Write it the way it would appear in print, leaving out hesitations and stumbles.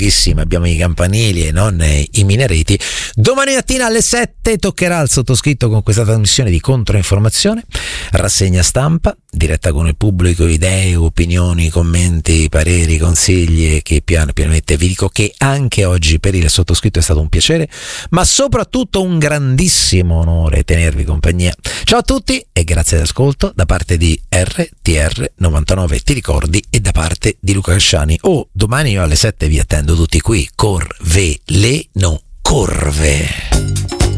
pochissimi abbiamo i campanili e non i minareti. Domani mattina alle 7 toccherà al sottoscritto con questa trasmissione di controinformazione, rassegna stampa, diretta con il pubblico, idee, opinioni, commenti, pareri, consigli, che pianamente vi dico che anche oggi per il sottoscritto è stato un piacere, ma soprattutto un grandissimo onore tenervi compagnia. Ciao a tutti e grazie all'ascolto da parte di RTR 99 Ti ricordi e da parte di Luca Casciani. Domani io alle 7 vi attendo tutti qui. Corve le no corve.